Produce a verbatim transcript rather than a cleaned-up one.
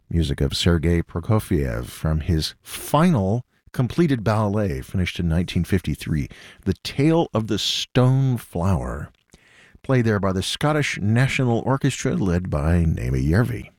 music of Sergei Prokofiev from his final completed ballet, finished in nineteen fifty-three, The Tale of the Stone Flower, played there by the Scottish National Orchestra led by Naomi Järvi.